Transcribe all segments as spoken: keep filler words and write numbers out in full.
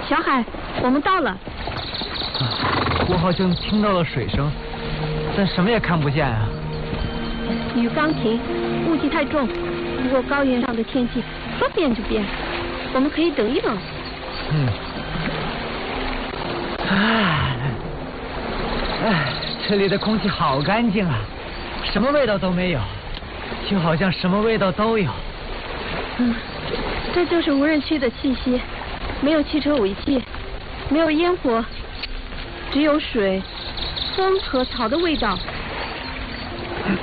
小海，我们到了。 我好像听到了水声，但什么也看不见啊。 雨刚停，雾气太重，不过高原上的天气说变就变，我们可以等一等。 嗯。唉，唉，这里的空气好干净啊，什么味道都没有，就好像什么味道都有。 嗯，这就是无人区的气息，没有汽车尾气，没有烟火，只有水、风和草的味道。 嗯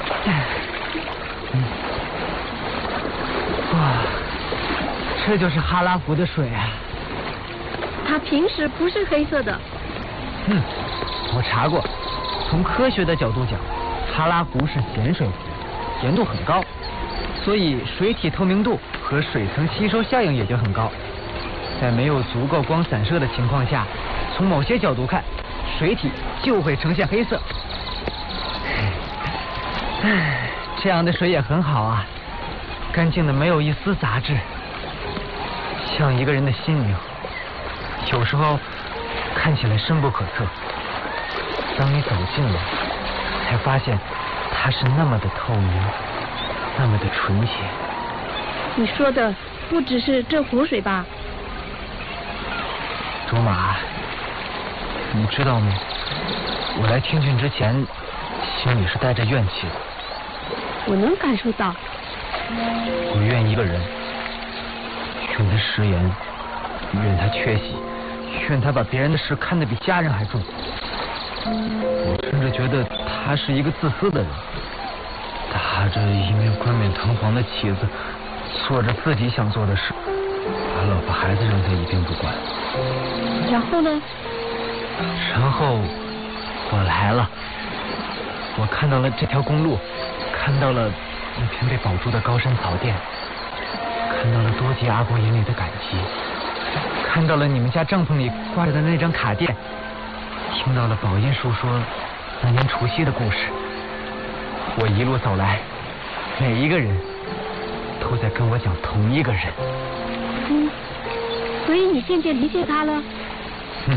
哇，这就是哈拉湖的水啊！ 它平时不是黑色的。 嗯，我查过，从科学的角度讲，哈拉湖是咸水湖，盐度很高，所以水体透明度和水层吸收效应也就很高。在没有足够光散射的情况下，从某些角度看，水体就会呈现黑色。唉，这样的水也很好啊，干净的没有一丝杂质，像一个人的心灵，有时候看起来深不可测，当你走近了，才发现它是那么的透明，那么的纯洁。 你说的不只是这湖水吧？ 卓玛，你知道吗？我来听俊之前，心里是带着怨气的。 我能感受到。 我怨一个人，怨他食言，怨他缺席，怨他把别人的事看得比家人还重。我甚至觉得他是一个自私的人，打着一面冠冕堂皇的旗子，做着自己想做的事，把老婆孩子扔在一边不管。 然后呢？ 然后我来了，我看到了这条公路，看到了那片被保住的高山草甸，看到了多吉阿国眼里的感激，看到了你们家帐篷里挂着的那张卡垫，听到了宝音述说那年除夕的故事。我一路走来，每一个人都在跟我讲同一个人。 嗯，所以你渐渐理解他了。